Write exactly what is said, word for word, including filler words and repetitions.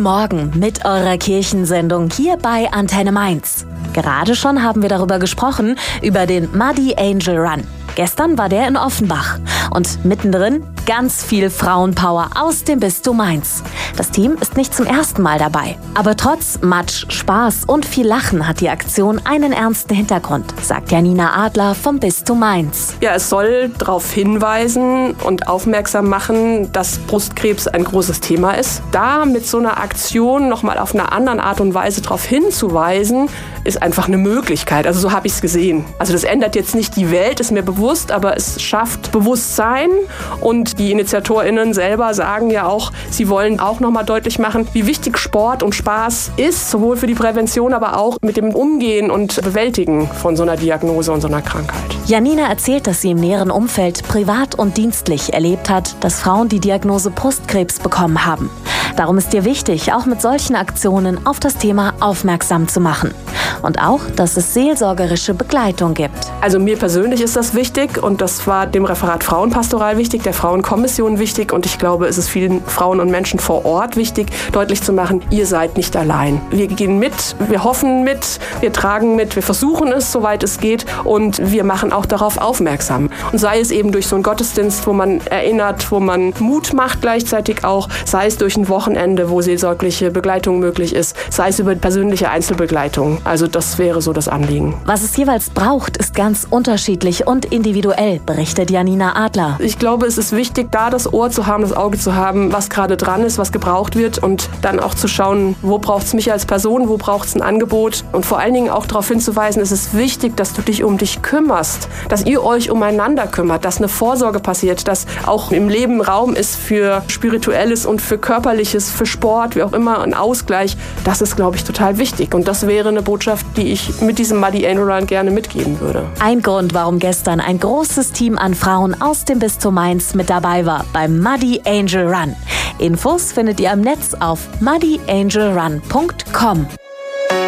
Morgen mit eurer Kirchensendung hier bei Antenne Mainz. Gerade schon haben wir darüber gesprochen, über den Muddy Angel Run. Gestern war der in Offenbach. Und mittendrin ganz viel Frauenpower aus dem Bistum Mainz. Das Team ist nicht zum ersten Mal dabei. Aber trotz Matsch, Spaß und viel Lachen hat die Aktion einen ernsten Hintergrund, sagt Janina Adler vom Bistum Mainz. Ja, es soll darauf hinweisen und aufmerksam machen, dass Brustkrebs ein großes Thema ist. Da mit so einer Aktion nochmal auf eine andere Art und Weise darauf hinzuweisen, ist einfach eine Möglichkeit. Also so habe ich es gesehen. Also das ändert jetzt nicht die Welt, ist mir bewusst, aber es schafft Bewusstsein. Und die InitiatorInnen selber sagen ja auch, sie wollen auch nochmal deutlich machen, wie wichtig Sport und Spaß ist, sowohl für die Prävention, aber auch mit dem Umgehen und Bewältigen von so einer Diagnose und so einer Krankheit. Janina erzählt, dass sie im näheren Umfeld privat und dienstlich erlebt hat, dass Frauen die Diagnose Brustkrebs bekommen haben. Darum ist ihr wichtig, auch mit solchen Aktionen auf das Thema aufmerksam zu machen. Und auch, dass es seelsorgerische Begleitung gibt. Also mir persönlich ist das wichtig und das war dem Referat Frauenpastoral wichtig, der Frauenkommission wichtig und ich glaube, es ist vielen Frauen und Menschen vor Ort wichtig, deutlich zu machen, ihr seid nicht allein. Wir gehen mit, wir hoffen mit, wir tragen mit, wir versuchen es, soweit es geht und wir machen auch darauf aufmerksam. Und sei es eben durch so einen Gottesdienst, wo man erinnert, wo man Mut macht gleichzeitig auch, sei es durch ein Wochenende, wo seelsorgliche Begleitung möglich ist, sei es über persönliche Einzelbegleitung. Also das wäre so das Anliegen. Was es jeweils braucht, ist ganz unterschiedlich und individuell, berichtet Janina Adler. Ich glaube, es ist wichtig, da das Ohr zu haben, das Auge zu haben, was gerade dran ist, was gebraucht wird und dann auch zu schauen, wo braucht es mich als Person, wo braucht es ein Angebot und vor allen Dingen auch darauf hinzuweisen, es ist wichtig, dass du dich um dich kümmerst, dass ihr euch umeinander kümmert, dass eine Vorsorge passiert, dass auch im Leben Raum ist für Spirituelles und für Körperliches, für Sport, wie auch immer, ein Ausgleich. Das ist, glaube ich, total wichtig und das wäre eine Botschaft, die ich mit diesem Muddy Angel Run gerne mitgeben würde. Ein Grund, warum gestern ein großes Team an Frauen aus dem Bistum Mainz mit dabei war beim Muddy Angel Run. Infos findet ihr im Netz auf muddy angel run punkt com.